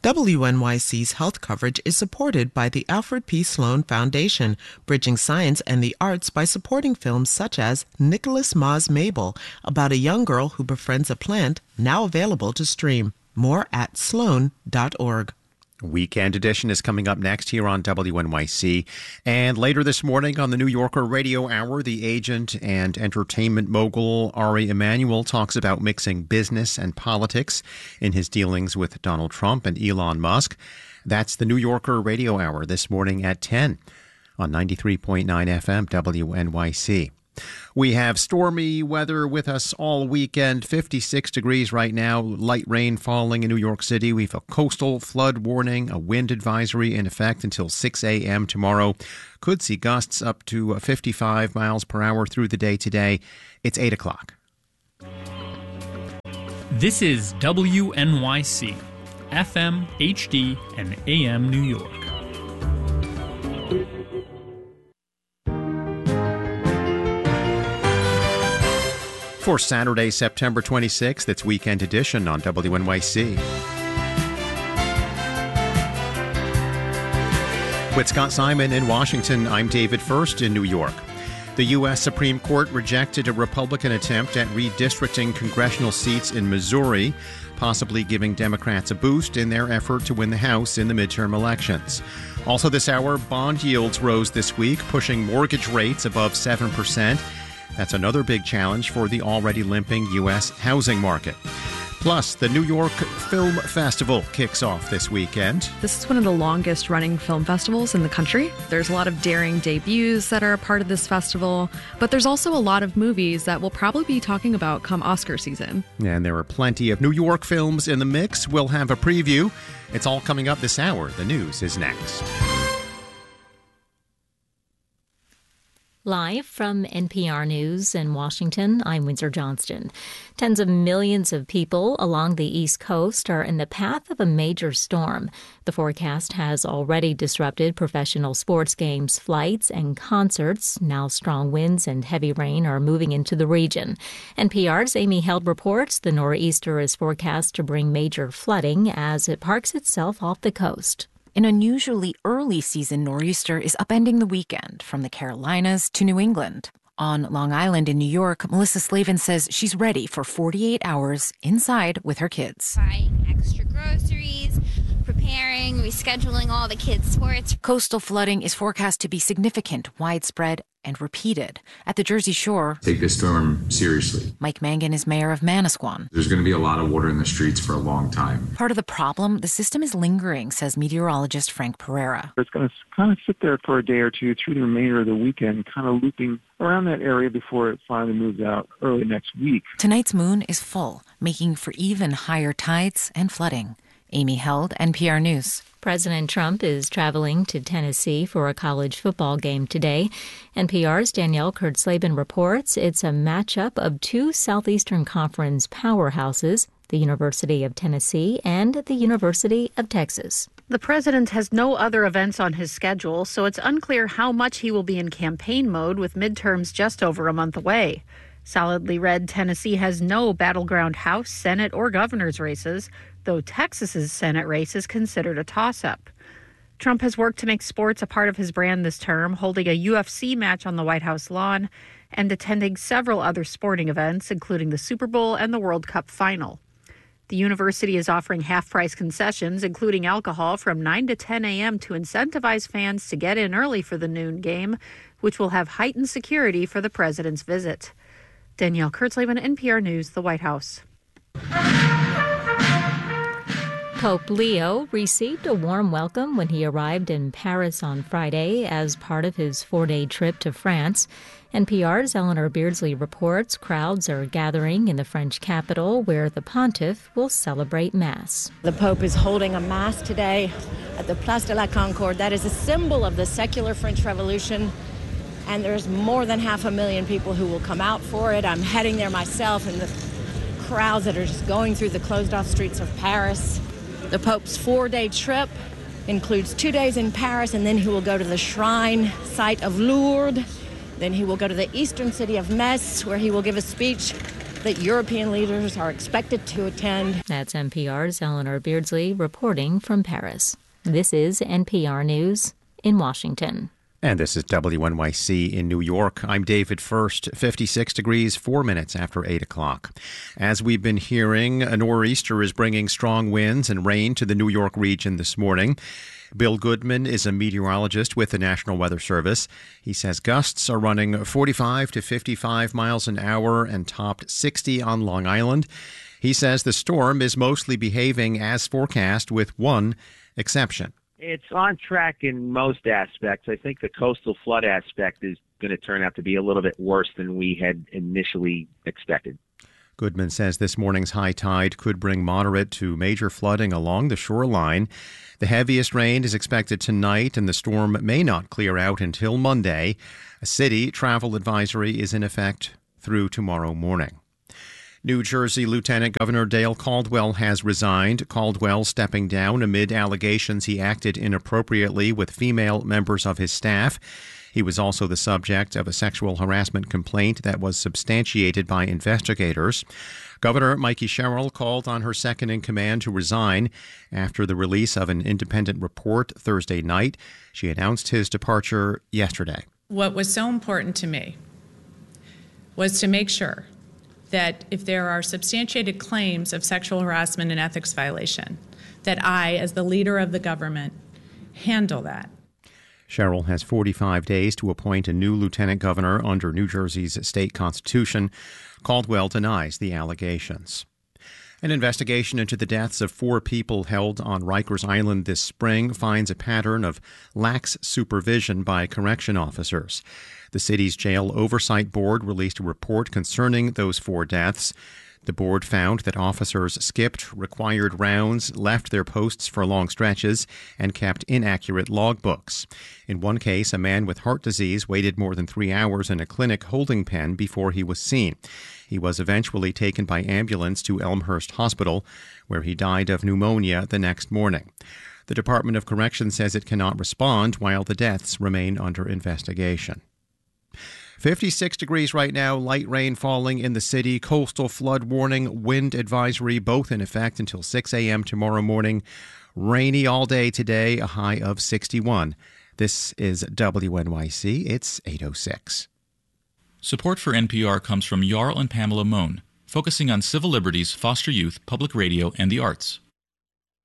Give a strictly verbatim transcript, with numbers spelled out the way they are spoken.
W N Y C's health coverage is supported by the Alfred P. Sloan Foundation, bridging science and the arts by supporting films such as Nicholas Ma's Mabel, about a young girl who befriends a plant, now available to stream. More at sloan dot org. Weekend Edition is coming up next here on W N Y C. And later this morning on the New Yorker Radio Hour, the agent and entertainment mogul Ari Emanuel talks about mixing business and politics in his dealings with Donald Trump and Elon Musk. That's the New Yorker Radio Hour this morning at ten on ninety-three point nine F M W N Y C. We have stormy weather with us all weekend, fifty-six degrees right now, light rain falling in New York City. We have a coastal flood warning, a wind advisory in effect until six a.m. tomorrow. Could see gusts up to fifty-five miles per hour through the day today. It's eight o'clock. This is W N Y C, F M, H D, and A M New York. For Saturday, September twenty-sixth, it's Weekend Edition on W N Y C. With Scott Simon in Washington, I'm David First in New York. The U S Supreme Court rejected a Republican attempt at redistricting congressional seats in Missouri, possibly giving Democrats a boost in their effort to win the House in the midterm elections. Also this hour, bond yields rose this week, pushing mortgage rates above seven percent. That's another big challenge for the already limping U S housing market. Plus, the New York Film Festival kicks off this weekend. This is one of the longest running film festivals in the country. There's a lot of daring debuts that are a part of this festival, but there's also a lot of movies that we'll probably be talking about come Oscar season. And there are plenty of New York films in the mix. We'll have a preview. It's all coming up this hour. The news is next. Live from N P R News in Washington, I'm Windsor Johnston. Tens of millions of people along the East Coast are in the path of a major storm. The forecast has already disrupted professional sports games, flights, and concerts. Now strong winds and heavy rain are moving into the region. N P R's Amy Held reports the nor'easter is forecast to bring major flooding as it parks itself off the coast. An unusually early season nor'easter is upending the weekend from the Carolinas to New England. On Long Island in New York, Melissa Slavin says she's ready for forty-eight hours inside with her kids. Buying extra groceries, preparing, rescheduling all the kids' sports. Coastal flooding is forecast to be significant, widespread, and repeated. At the Jersey Shore, take this storm seriously. Mike Mangan is mayor of Manasquan. There's going to be a lot of water in the streets for a long time. Part of the problem, the system is lingering, says meteorologist Frank Pereira. It's going to kind of sit there for a day or two through the remainder of the weekend, kind of looping around that area before it finally moves out early next week. Tonight's moon is full, making for even higher tides and flooding. Amy Held, N P R News. President Trump is traveling to Tennessee for a college football game today. N P R's Danielle Kurtzleben reports it's a matchup of two Southeastern Conference powerhouses, the University of Tennessee and the University of Texas. The president has no other events on his schedule, so it's unclear how much he will be in campaign mode with midterms just over a month away. Solidly red, Tennessee has no battleground House, Senate, or governor's races, though Texas's Senate race is considered a toss-up. Trump has worked to make sports a part of his brand this term, holding a U F C match on the White House lawn and attending several other sporting events, including the Super Bowl and the World Cup final. The university is offering half-price concessions, including alcohol, from nine to ten a.m. to incentivize fans to get in early for the noon game, which will have heightened security for the president's visit. Danielle Kurtzleben, N P R News, the White House. Pope Leo received a warm welcome when he arrived in Paris on Friday as part of his four-day trip to France. N P R's Eleanor Beardsley reports crowds are gathering in the French capital where the pontiff will celebrate Mass. The Pope is holding a Mass today at the Place de la Concorde. That is a symbol of the secular French Revolution, and there's more than half a million people who will come out for it. I'm heading there myself, and the crowds that are just going through the closed-off streets of Paris. The Pope's four-day trip includes two days in Paris, and then he will go to the shrine site of Lourdes. Then he will go to the eastern city of Metz, where he will give a speech that European leaders are expected to attend. That's N P R's Eleanor Beardsley reporting from Paris. This is N P R News in Washington. And this is W N Y C in New York. I'm David First, fifty-six degrees, four minutes after eight o'clock. As we've been hearing, a nor'easter is bringing strong winds and rain to the New York region this morning. Bill Goodman is a meteorologist with the National Weather Service. He says gusts are running forty-five to fifty-five miles an hour and topped sixty on Long Island. He says the storm is mostly behaving as forecast with one exception. It's on track in most aspects. I think the coastal flood aspect is going to turn out to be a little bit worse than we had initially expected. Goodman says this morning's high tide could bring moderate to major flooding along the shoreline. The heaviest rain is expected tonight, and the storm may not clear out until Monday. A city travel advisory is in effect through tomorrow morning. New Jersey Lieutenant Governor Dale Caldwell has resigned. Caldwell stepping down amid allegations he acted inappropriately with female members of his staff. He was also the subject of a sexual harassment complaint that was substantiated by investigators. Governor Mikey Sherrill called on her second-in-command to resign after the release of an independent report Thursday night. She announced his departure yesterday. What was so important to me was to make sure that if there are substantiated claims of sexual harassment and ethics violation, that I, as the leader of the government, handle that. Sherrill has forty-five days to appoint a new lieutenant governor under New Jersey's state constitution. Caldwell denies the allegations. An investigation into the deaths of four people held on Rikers Island this spring finds a pattern of lax supervision by correction officers. The city's Jail Oversight Board released a report concerning those four deaths. The board found that officers skipped required rounds, left their posts for long stretches, and kept inaccurate logbooks. In one case, a man with heart disease waited more than three hours in a clinic holding pen before he was seen. He was eventually taken by ambulance to Elmhurst Hospital, where he died of pneumonia the next morning. The Department of Corrections says it cannot respond while the deaths remain under investigation. fifty-six degrees right now, light rain falling in the city, coastal flood warning, wind advisory, both in effect until six a.m. tomorrow morning. Rainy all day today, a high of sixty-one. This is W N Y C. It's eight oh six. Support for N P R comes from Jarl and Pamela Mohn, focusing on civil liberties, foster youth, public radio, and the arts.